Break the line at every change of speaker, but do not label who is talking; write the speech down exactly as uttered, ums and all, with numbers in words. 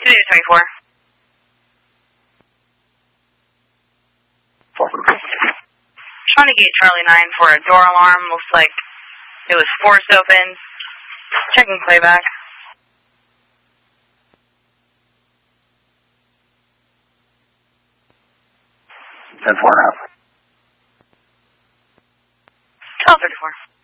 two twenty-four. Trying to get Charlie nine for a door alarm. Looks like it was forced open. Checking playback.
ten four and a half.
twelve thirty-four.